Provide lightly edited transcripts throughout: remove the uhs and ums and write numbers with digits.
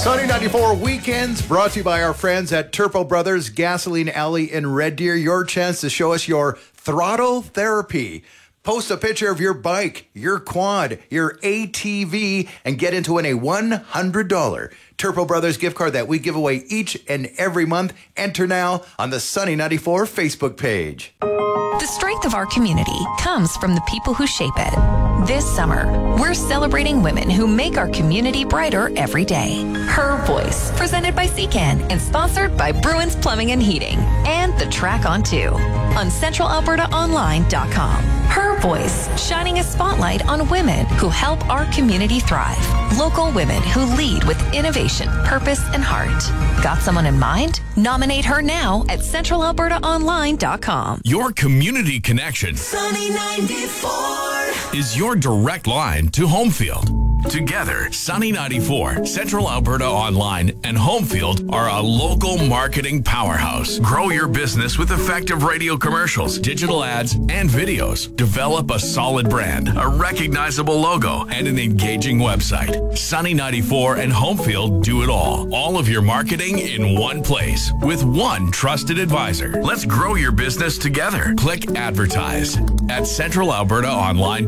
Sunny 94 Weekends brought to you by our friends at Turpo Brothers Gasoline Alley in Red Deer. Your chance to show us your throttle therapy. Post a picture of your bike, your quad, your ATV, and get into a $100 Turpo Brothers gift card that we give away each and every month. Enter now on the Sunny 94 Facebook page. The strength of our community comes from the people who shape it. This summer, we're celebrating women who make our community brighter every day. Her Voice, presented by Seacan and sponsored by Bruins Plumbing and Heating and The Track on 2 on CentralAlbertaOnline.com. Her Voice, shining a spotlight on women who help our community thrive. Local women who lead with innovation, purpose, and heart. Got someone in mind? Nominate her now at CentralAlbertaOnline.com. Your community connection Sunny 94 is your direct line to Homefield. Together, Sunny 94, Central Alberta Online, and Homefield are a local marketing powerhouse. Grow your business with effective radio commercials, digital ads, and videos. Develop a solid brand, a recognizable logo, and an engaging website. Sunny 94 and Homefield do it all. All of your marketing in one place with one trusted advisor. Let's grow your business together. Click advertise at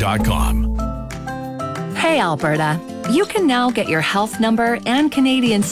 CentralAlbertaOnline.com. Hey, Alberta. You can now get your health number and Canadian